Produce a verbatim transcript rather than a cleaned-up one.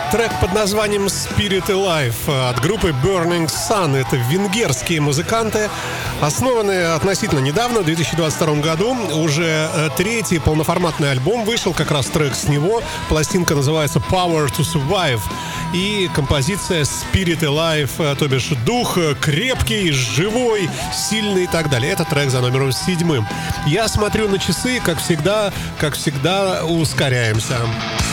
Трек под названием Spirit Alive от группы Burning Sun. Это венгерские музыканты, основанные относительно недавно, в две тысячи двадцать втором году. Уже третий полноформатный альбом вышел, как раз трек с него. Пластинка называется Power to Survive. И композиция Spirit Alive, то бишь дух крепкий, живой, сильный и так далее. Это трек за номером седьмым. Я смотрю на часы, как всегда, как всегда, ускоряемся.